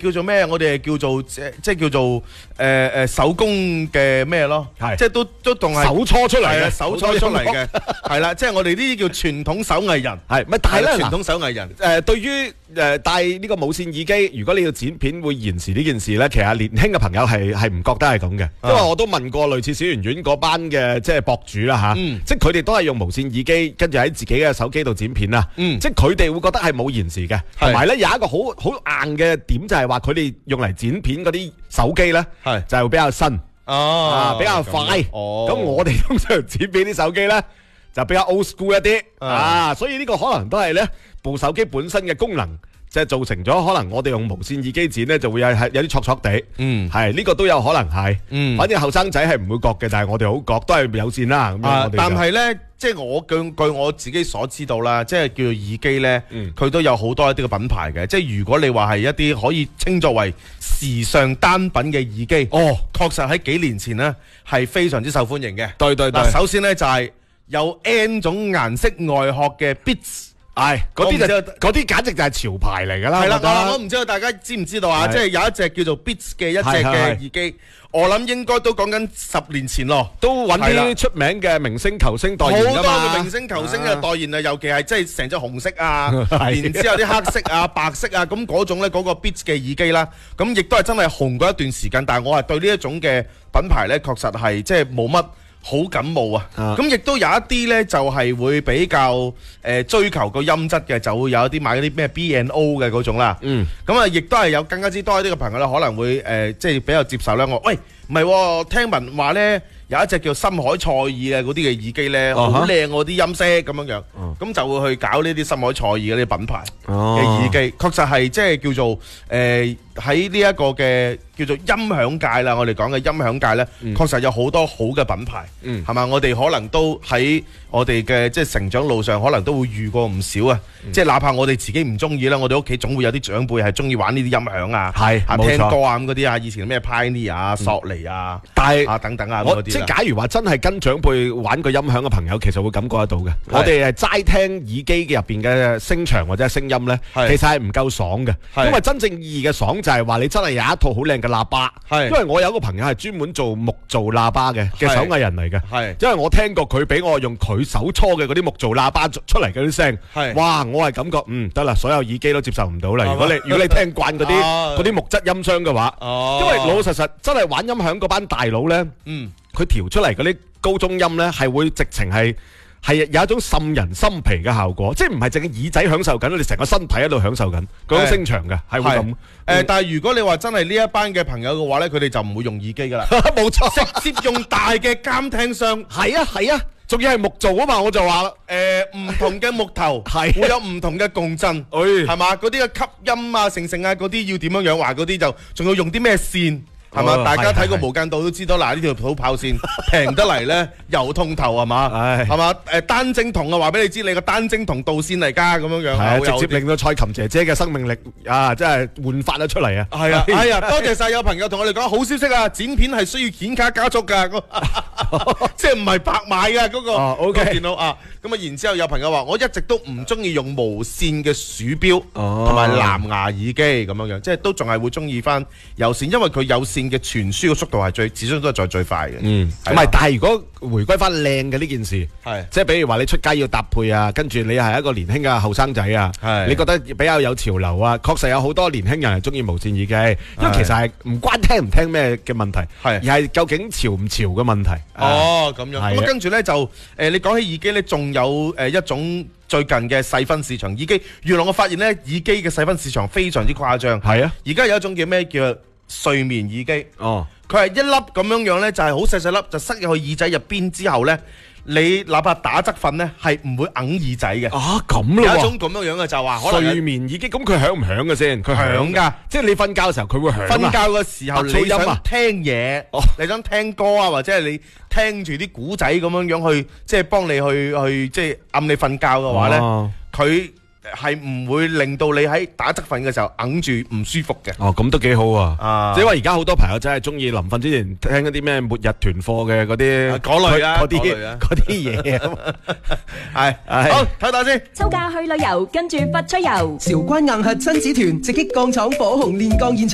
叫做咩？我哋係叫做即係叫做手工嘅咩咯？係即係都仲係手搓出嚟嘅， 手搓出嚟嘅係啦，即係我哋呢啲叫傳統手藝人係咪？但係咧傳統手藝人對於戴呢個無線耳機，如果你要剪片會延時呢件事咧，其實年輕嘅朋友係唔覺得係咁嘅，因為我都問過類似小圓圓嗰班嘅即係博主啦嚇，即係佢哋都係用無線耳機，跟住喺自己嘅手機度剪片啦，即係佢哋會覺得係冇延時嘅，同埋咧有一個好硬嘅點就係話佢哋用嚟剪片嗰啲手機咧，就係會比較新比較快，咁我哋通常剪片啲手機咧就比較 old school 一啲所以呢個可能都係咧部手機本身嘅功能。即係造成咗可能我哋用無線耳機剪咧，就會有啲挫挫地，係呢個都有可能係，反正後生仔係唔會覺嘅，但係我哋好覺都係有線啦。咁但係咧，即係我據我自己所知道啦，即係叫做耳機咧，佢都有好多一啲嘅品牌嘅。即係如果你話係一啲可以稱作為時尚單品嘅耳機，確實喺幾年前呢係非常之受歡迎嘅。對。首先咧就係有 N 種顏色外殼嘅 Beats。嗰啲簡直就係潮牌嚟㗎啦。係啦，我唔知道大家知唔知道啊？即係有一隻叫做 Beats 嘅一隻嘅耳機，我諗應該都講緊10年前咯，都揾啲出名嘅明星球星代言㗎嘛。好多嘅明星球星嘅代言啊，尤其係即係成隻紅色啊，然之後啲黑色啊、白色啊，咁嗰種咧嗰個 Beats 嘅耳機啦，咁亦都係真係紅過一段時間。但係我係對呢一種嘅品牌咧，確實係即係冇乜好感冒啊！咁亦都有一啲呢，就係會比較追求個音質嘅，就會有一啲買嗰啲咩 B&O 嘅嗰種啦。咁啊，亦都係有更加之多啲嘅朋友咧，可能會即係比較接受咧。我喂唔係喎，聽聞話呢，有一隻叫深海賽爾嘅嗰啲嘅耳機呢，好靚喎啲音色咁樣樣，咁就會去搞呢啲深海賽爾嗰啲品牌嘅耳機，確實係即係叫做喺呢一個嘅叫做音響界啦，我哋講嘅音響界呢，確實有好多好嘅品牌，係嘛？我哋可能都喺我哋嘅即係成長路上，可能都會遇過唔少啊！即係哪怕我哋自己唔中意啦，我哋屋企總會有啲長輩係中意玩呢啲音響啊，聽歌啊咁嗰啲啊，以前咩 Pioneer 啊、索尼啊、等等啊嗰啲。即係假如話真係跟長輩玩個音響嘅朋友，其實會感覺得到嘅。我哋係齋聽耳機嘅入邊嘅聲場或者聲音呢，其實係唔夠爽嘅，因為真正意義嘅爽就係話你真係有一套好靚嘅喇叭。因為我有個朋友係專門做木造喇叭嘅手藝人嚟嘅，因為我聽過佢俾我用佢手搓嘅嗰啲木造喇叭出嚟嗰啲聲，哇！我係感覺得啦，所有耳機都接受唔到啦。如果你聽慣嗰啲木質音箱嘅話，因為老老實實真係玩音響嗰班大佬呢，佢調出嚟嗰啲高中音呢，係會直情係有一種滲人心脾嘅效果，即係唔係淨係耳仔享受緊，你成個身體喺度享受緊嗰種聲場嘅，係會咁。但係如果你話真係呢一班嘅朋友嘅話呢，佢哋就唔會用耳機噶啦，冇錯，直接用大嘅監聽箱。係啊，仲要係木造啊嘛，我就話唔同嘅木頭會有唔同嘅共振，係嘛？嗰啲嘅吸音啊、成啊嗰啲要點樣樣話嗰啲就仲要用啲咩線？係嘛？大家睇過無間道都知道，嗱呢條土炮線平得嚟咧，又通透係嘛？係嘛？單晶銅啊，話俾你知，你個單晶銅導線嚟㗎咁樣樣，直接令到蔡琴姐姐嘅生命力真係煥發咗出嚟啊！係啊，哎呀，多謝晒有朋友同我哋講好消息啊！剪片係需要顯卡加速㗎，即係唔係白買㗎嗰個 OK 電腦啊！咁啊，然之後有朋友話，我一直都唔中意用無線嘅鼠標同埋藍牙耳機咁樣樣，即係都仲係會中意翻有線，因為佢有線嘅傳輸嘅速度係始終都係最快嘅。唔係，但係如果回歸翻靚嘅呢件事，即係比如話你出街要搭配啊，跟住你係一個年輕嘅後生仔啊，你覺得比較有潮流啊，確實有好多年輕人係中意無線耳機，因為其實係唔關聽唔聽咩嘅問題，而係究竟潮唔潮嘅問題。咁樣。咁跟住呢，就你講起耳機呢，仲有一種最近嘅細分市場耳機，原來我發現呢，耳機嘅細分市場非常之誇張。而家有一種叫咩叫睡眠耳機，佢係一粒咁樣樣呢，就係好細細粒，就塞入去耳仔入邊之後呢，你哪怕打側瞓呢，係唔會揞耳仔嘅。咁咯，有一種咁樣樣嘅就話可能睡眠耳機，咁佢響唔響嘅先？佢響㗎，即係你瞓覺嘅時候佢會響。瞓覺嘅時候你想聽嘢，你想聽歌啊，或者係你聽住啲古仔咁樣樣去，即係幫你去即係暗你瞓覺嘅話呢，佢係唔會令到你喺打側瞓嘅時候揞住唔舒服嘅。咁都幾好啊！即係話而家好多朋友真係中意臨瞓之前聽一啲咩末日囤貨嘅嗰啲嗰類啊，嗰啲嘢。係好睇睇先。 秋假去旅遊，跟住佛出遊。 韶關硬核親子團直擊鋼廠火紅煉鋼現場。